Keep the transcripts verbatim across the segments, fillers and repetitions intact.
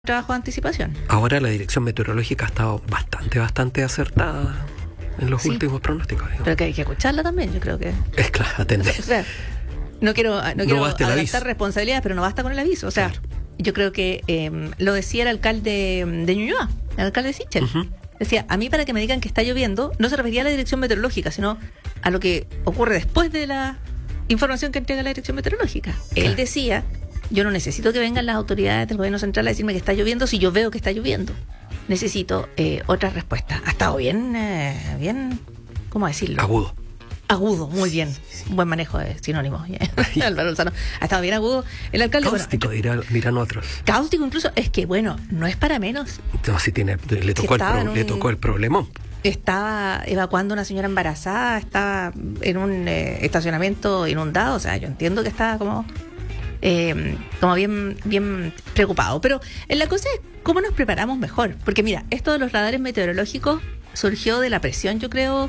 trabajo de anticipación. Ahora la dirección meteorológica ha estado bastante, bastante acertada en los sí. últimos pronósticos. Digamos. Pero que hay que escucharla también, yo creo que... Es claro, atender. O sea, no quiero, no quiero no adaptar responsabilidades, pero no basta con el aviso. O sea, claro. yo creo que eh, lo decía el alcalde de Ñuñoa, el alcalde de Sichel. Uh-huh. Decía, a mí para que me digan que está lloviendo, no se refería a la dirección meteorológica, sino a lo que ocurre después de la información que entrega la dirección meteorológica. Claro. Él decía... Yo no necesito que vengan las autoridades del gobierno central a decirme que está lloviendo si yo veo que está lloviendo. Necesito eh, otras respuestas. Ha estado bien, eh, bien, ¿cómo decirlo? Agudo. Agudo, muy bien. Un buen manejo de sinónimos. Álvaro Lozano. Ha estado bien agudo. El alcalde... Cáustico, bueno, dirán, dirán otros. Cáustico incluso. Es que, bueno, no es para menos. No, si tiene, le tocó, si el, pro, un, le tocó el problemón. Estaba evacuando a una señora embarazada, estaba en un eh, estacionamiento inundado. O sea, yo entiendo que estaba como... Eh, como bien, bien preocupado. Pero eh, la cosa es cómo nos preparamos mejor. Porque mira, esto de los radares meteorológicos surgió de la presión, yo creo,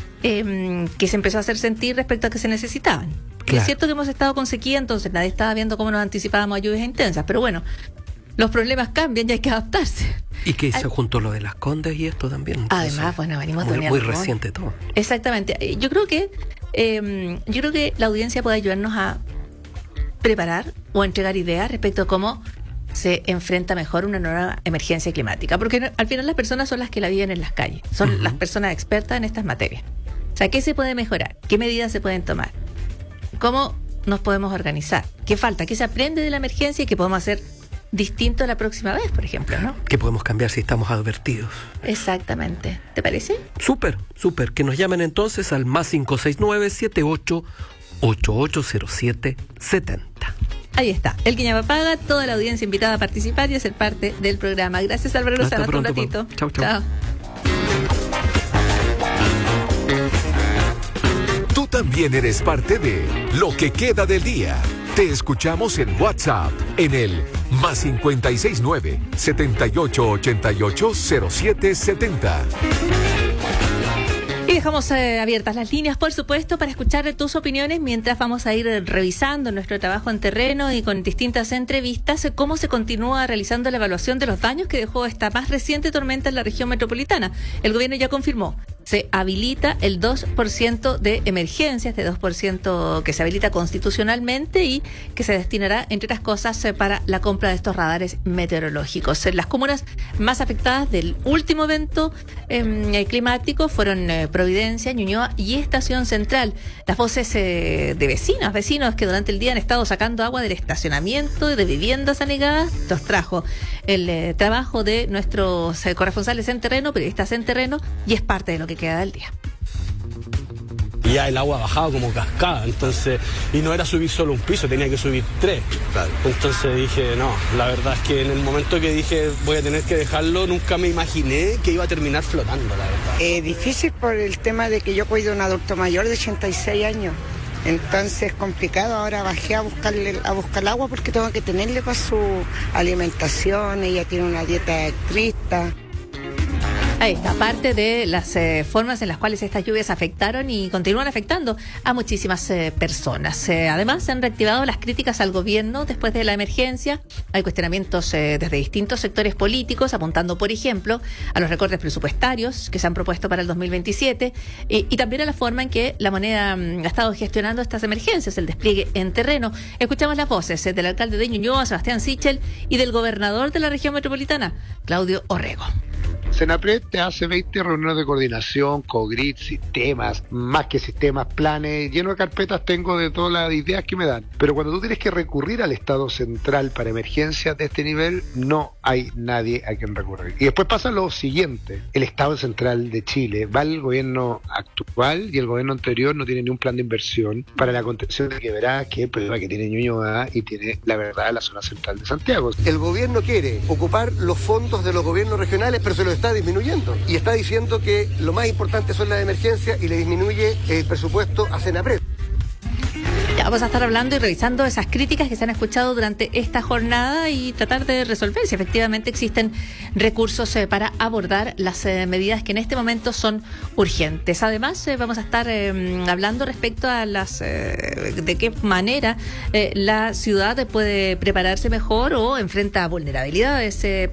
eh, que se empezó a hacer sentir respecto a que se necesitaban. Claro. Es cierto que hemos estado con sequía, entonces nadie estaba viendo cómo nos anticipábamos a lluvias intensas. Pero bueno, los problemas cambian y hay que adaptarse. Y que se juntó lo de Las Condes y esto también. Entonces, además, bueno, venimos muy, de muy reciente todo. Exactamente. Yo creo que eh, yo creo que la audiencia puede ayudarnos a preparar o entregar ideas respecto a cómo se enfrenta mejor una nueva emergencia climática, porque al final las personas son las que la viven en las calles, son uh-huh. las personas expertas en estas materias. O sea, ¿qué se puede mejorar? ¿Qué medidas se pueden tomar? ¿Cómo nos podemos organizar? ¿Qué falta? ¿Qué se aprende de la emergencia y qué podemos hacer distinto la próxima vez, por ejemplo, ¿no? ¿Qué podemos cambiar si estamos advertidos? Exactamente. ¿Te parece? Súper, súper. Que nos llamen entonces al más cinco seis nueve, siete ocho ocho ocho cero siete siete cero. Ahí está, el Quiñapapaga, toda la audiencia invitada a participar y a ser parte del programa. Gracias, Álvaro Lozano. Hasta un ratito. Chau, chau. Chao. Tú también eres parte de Lo que queda del día. Te escuchamos en WhatsApp en el más cinco seis nueve, siete ocho ocho ocho cero siete siete cero. Y dejamos eh, abiertas las líneas, por supuesto, para escuchar tus opiniones mientras vamos a ir revisando nuestro trabajo en terreno y con distintas entrevistas cómo se continúa realizando la evaluación de los daños que dejó esta más reciente tormenta en la región metropolitana. El gobierno ya confirmó, se habilita el dos por ciento de emergencia, este dos por ciento que se habilita constitucionalmente y que se destinará, entre otras cosas, para la compra de estos radares meteorológicos. Las comunas más afectadas del último evento eh, climático fueron eh, Providencia, Ñuñoa y Estación Central. Las voces eh, de vecinos, vecinos que durante el día han estado sacando agua del estacionamiento y de viviendas anegadas, los trajo el eh, trabajo de nuestros eh, corresponsales en terreno, periodistas en terreno, y es parte de lo que queda del día. Y ya el agua bajaba como cascada, entonces, y no era subir solo un piso, tenía que subir tres. Claro. Entonces dije, no, la verdad es que en el momento que dije voy a tener que dejarlo, nunca me imaginé que iba a terminar flotando, la verdad. Eh, difícil por el tema de que yo cuido a un adulto mayor de ochenta y seis años. Entonces es complicado, ahora bajé a buscarle a buscar agua porque tengo que tenerle para su alimentación, ella tiene una dieta estricta. Ahí está, parte de las eh, formas en las cuales estas lluvias afectaron y continúan afectando a muchísimas eh, personas. Eh, además, se han reactivado las críticas al gobierno después de la emergencia. Hay cuestionamientos eh, desde distintos sectores políticos, apuntando, por ejemplo, a los recortes presupuestarios que se han propuesto para el dos mil veintisiete eh, y también a la forma en que la moneda mm, ha estado gestionando estas emergencias, el despliegue en terreno. Escuchamos las voces eh, del alcalde de Ñuñoa, Sebastián Sichel, y del gobernador de la región metropolitana, Claudio Orrego. Senapred te hace veinte reuniones de coordinación, COGRID, sistemas, más que sistemas, planes, lleno de carpetas tengo de todas las ideas que me dan. Pero cuando tú tienes que recurrir al Estado central para emergencias de este nivel, no hay nadie a quien recurrir. Y después pasa lo siguiente, el Estado central de Chile va al gobierno actual y el gobierno anterior no tiene ni un plan de inversión para la contención de quebradas, que es el problema que tiene Ñuñoa y tiene la verdad la zona central de Santiago. El gobierno quiere ocupar los fondos de los gobiernos regionales, pero se los está disminuyendo y está diciendo que lo más importante son las emergencias y le disminuye el presupuesto a Senapred. Ya, Vamos a estar hablando y revisando esas críticas que se han escuchado durante esta jornada y tratar de resolver si efectivamente existen recursos eh, para abordar las eh, medidas que en este momento son urgentes. Además, eh, vamos a estar eh, hablando respecto a las eh, de qué manera eh, la ciudad puede prepararse mejor o enfrenta vulnerabilidades eh,